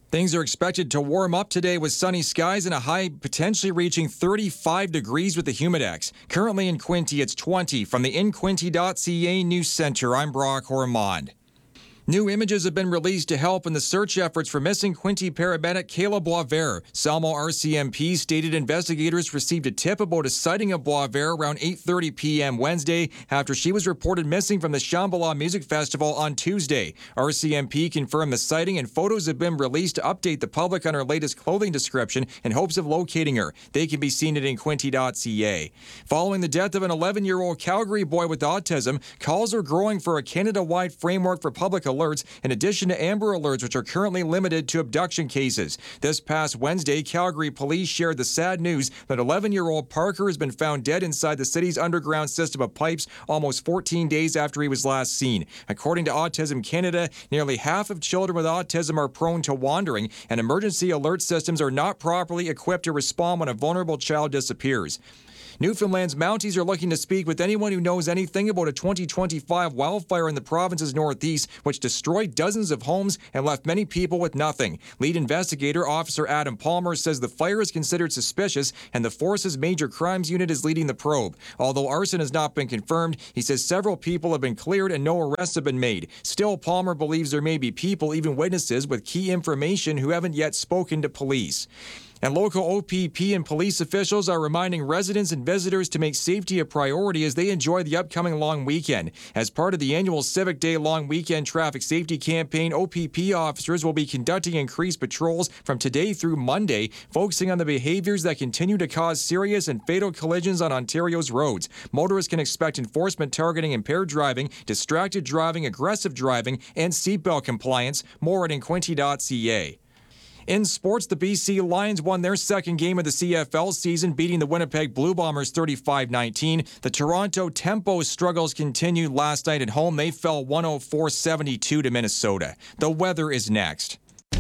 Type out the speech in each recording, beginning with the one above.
Things are expected to warm up today with sunny skies and a high potentially reaching 35 degrees with the Humidex. Currently in Quinte, it's 20. From the InQuinte.ca News Center, I'm Brock Ormond. New images have been released to help in the search efforts for missing Quinte paramedic Kayla Boisvert. Salmo RCMP stated investigators received a tip about a sighting of Boisvert around 8:30 p.m. Wednesday after she was reported missing from the Shambhala Music Festival on Tuesday. RCMP confirmed the sighting and photos have been released to update the public on her latest clothing description in hopes of locating her. They can be seen at InQuinte.ca. Following the death of an 11-year-old Calgary boy with autism, calls are growing for a Canada-wide framework for public alerts in addition to Amber Alerts, which are currently limited to abduction cases. This past Wednesday, Calgary police shared the sad news that 11-year-old Parker has been found dead inside the city's underground system of pipes almost 14 days after he was last seen. According to Autism Canada, nearly half of children with autism are prone to wandering, and emergency alert systems are not properly equipped to respond when a vulnerable child disappears. Newfoundland's Mounties are looking to speak with anyone who knows anything about a 2025 wildfire in the province's northeast, which destroyed dozens of homes and left many people with nothing. Lead investigator Officer Adam Palmer says the fire is considered suspicious and the force's major crimes unit is leading the probe. Although arson has not been confirmed, he says several people have been cleared and no arrests have been made. Still, Palmer believes there may be people, even witnesses, with key information who haven't yet spoken to police. And local OPP and police officials are reminding residents and visitors to make safety a priority as they enjoy the upcoming long weekend. As part of the annual Civic Day long weekend traffic safety campaign, OPP officers will be conducting increased patrols from today through Monday, focusing on the behaviors that continue to cause serious and fatal collisions on Ontario's roads. Motorists can expect enforcement targeting impaired driving, distracted driving, aggressive driving, and seatbelt compliance. More at InQuinte.ca. In sports, the BC Lions won their second game of the CFL season, beating the Winnipeg Blue Bombers 35-19. The Toronto Tempo struggles continued last night at home. They fell 104-72 to Minnesota. The weather is next.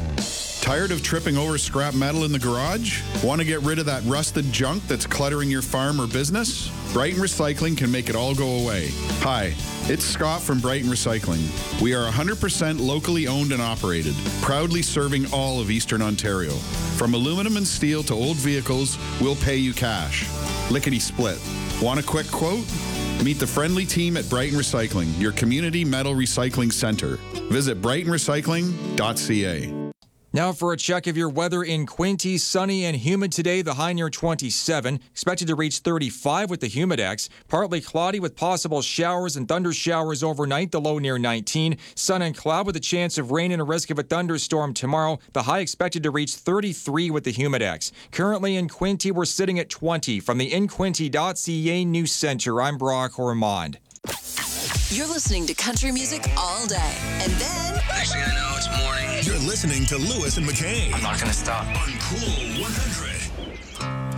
Tired of tripping over scrap metal in the garage? Want to get rid of that rusted junk that's cluttering your farm or business? Brighton Recycling can make it all go away. Hi, it's Scott from Brighton Recycling. We are 100% locally owned and operated, proudly serving all of Eastern Ontario. From aluminum and steel to old vehicles, we'll pay you cash. Lickety split. Want a quick quote? Meet the friendly team at Brighton Recycling, your community metal recycling center. Visit brightonrecycling.ca. Now for a check of your weather in Quinte. Sunny and humid today, the high near 27. Expected to reach 35 with the Humidex. Partly cloudy with possible showers and thunder showers overnight, the low near 19. Sun and cloud with a chance of rain and a risk of a thunderstorm tomorrow. The high expected to reach 33 with the Humidex. Currently in Quinte, we're sitting at 20. From the InQuinte.ca News Center, I'm Brock Ormond. You're listening to country music all day. And then... next thing I know, it's morning. You're listening to Lewis and McKay. I'm not going to stop. On Cool 100.